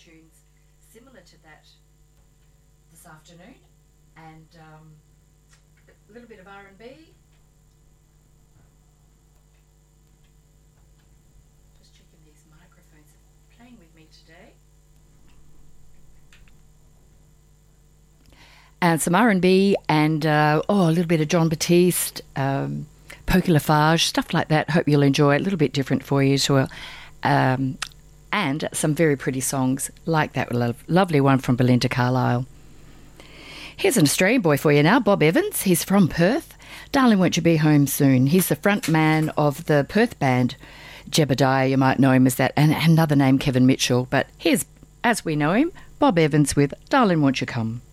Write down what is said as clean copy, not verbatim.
tunes similar to that this afternoon, and a little bit of R&B. Just checking these microphones are playing with me today. And some R&B and a little bit of John Batiste, Poky Lafarge, stuff like that. Hope you'll enjoy it. A little bit different for you as well. And some very pretty songs like that lovely one from Belinda Carlisle. Here's an Australian boy for you now, Bob Evans. He's from Perth. Darling, won't you be home soon? He's the front man of the Perth band, Jebediah, you might know him as that, and another name, Kevin Mitchell. But here's, as we know him, Bob Evans with Darling, Won't You Come?